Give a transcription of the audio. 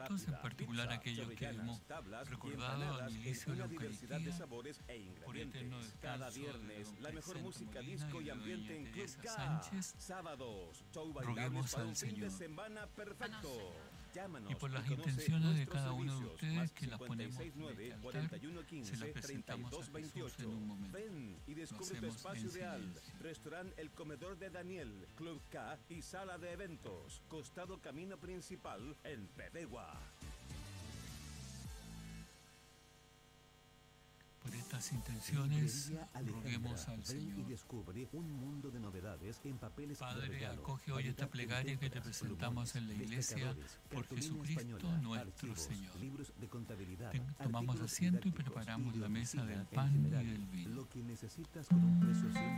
alimentos, en rápida, particular pizza, aquellos que chorritanas, hemos tablas y recordado al empanadas en inicio de una la diversidad de Eucaristía, sabores e por eterno ingredientes. Cada descanso de viernes, don la mejor Vicente música Molina disco y y de ambiente doña en Club Teresa K. Sánchez. Sábados, show bailables Roguemos para al un fin de Señor. semana perfecto. Llámanos Y por las conoce intenciones de nuestros cada uno de servicios. ustedes Más que las ponemos en 569 este altar, 4115 se las presentamos a Jesús 3228. en un momento. Ven y Lo descubre tu hacemos espacio en ideal. silencio. Restaurante El Comedor de Daniel, Club K y sala de eventos. Costado Camino Principal en Pedegua. Por estas intenciones, Librería Alejandra. roguemos al Ven y Señor. descubre un mundo de novedades en papeles de Padre, regalo, acoge hoy esta variedad de plegaria que te témperas, presentamos plumones, en la iglesia destacadores, por cartulina Jesucristo española, nuestro archivos, Señor. libros de contabilidad, Tomamos artículos asiento y didácticos preparamos de la mesa oficina del en pan y general, del vino. lo que necesitas con un precio